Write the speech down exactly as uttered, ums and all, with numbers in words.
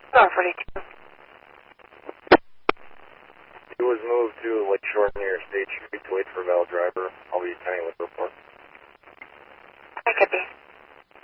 Star forty-two. He was moved to Lakeshore near State Street to wait for a valid driver. I'll be attending with the report.